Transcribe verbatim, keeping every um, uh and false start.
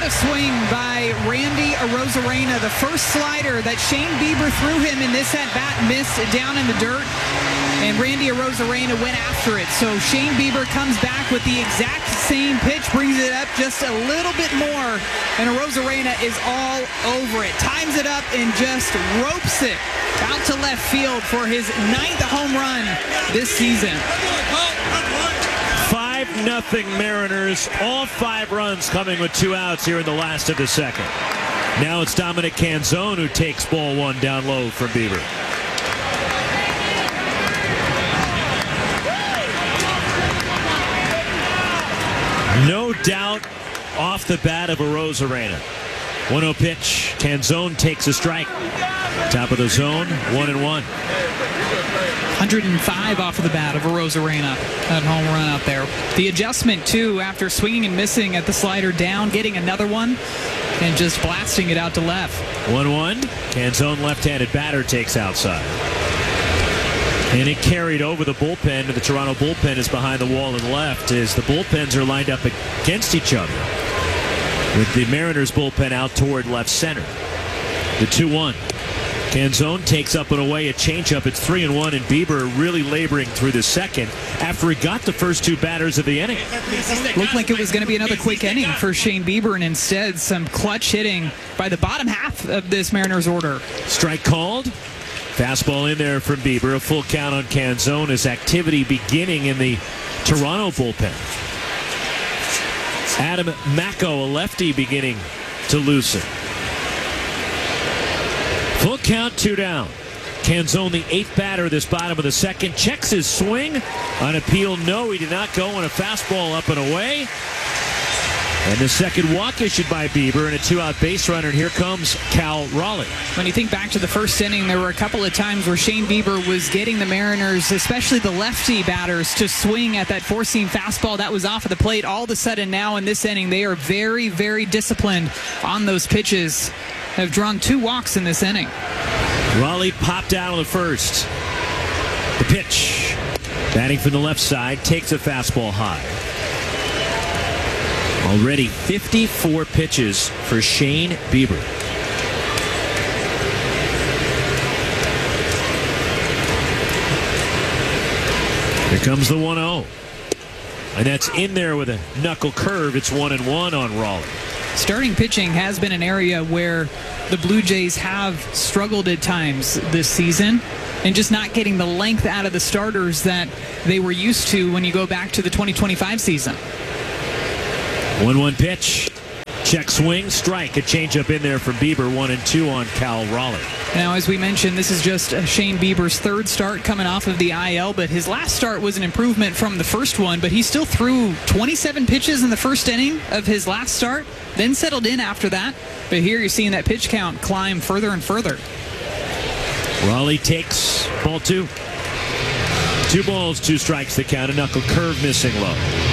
What a swing by Randy Arozarena. The first slider that Shane Bieber threw him in this at-bat missed down in the dirt, and Randy Arozarena went after it. So Shane Bieber comes back with the exact same pitch, brings it up just a little bit more, and Arozarena is all over it. Times it up and just ropes it out to left field for his ninth home run this season. five nothing Mariners, all five runs coming with two outs here in the last of the second. Now it's Dominic Canzone who takes ball one down low from Bieber. No doubt off the bat of Arozarena. one oh pitch. Canzone takes a strike. Top of the zone, one and one. one oh five off of the bat of Arozarena. That home run out there. The adjustment, too, after swinging and missing at the slider down, getting another one, and just blasting it out to left. one one. Canzone left-handed batter takes outside. And it carried over the bullpen. The Toronto bullpen is behind the wall and left as the bullpens are lined up against each other, with the Mariners bullpen out toward left center. The two one. Canzone takes up and away a changeup. It's three and one, and Bieber really laboring through the second after he got the first two batters of the inning. Looked like it was going to be another quick inning for Shane Bieber, and instead some clutch hitting by the bottom half of this Mariners order. Strike called. Fastball in there from Bieber. A full count on Canzone as activity beginning in the Toronto bullpen. Adam Macko, a lefty, beginning to loosen. Full count, two down. Canzone, the eighth batter this bottom of the second, checks his swing. On appeal, no, he did not go, and a fastball up and away. And the second walk issued by Bieber, and a two-out base runner, and here comes Cal Raleigh. When you think back to the first inning, there were a couple of times where Shane Bieber was getting the Mariners, especially the lefty batters, to swing at that four-seam fastball that was off of the plate. All of a sudden now in this inning, they are very, very disciplined on those pitches. Have drawn two walks in this inning. Raleigh popped out on the first. The pitch. Batting from the left side, takes a fastball high. Already fifty-four pitches for Shane Bieber. Here comes the one oh. And that's in there with a knuckle curve. It's one and one on Raleigh. Starting pitching has been an area where the Blue Jays have struggled at times this season, and just not getting the length out of the starters that they were used to when you go back to the twenty twenty-five season. one one pitch. Check swing, strike. A changeup in there from Bieber. One and two on Cal Raleigh. Now, as we mentioned, this is just Shane Bieber's third start coming off of the I L, but his last start was an improvement from the first one, but he still threw twenty-seven pitches in the first inning of his last start, then settled in after that. But here you're seeing that pitch count climb further and further. Raleigh takes ball two. Two balls, two strikes the count. A knuckle curve missing low.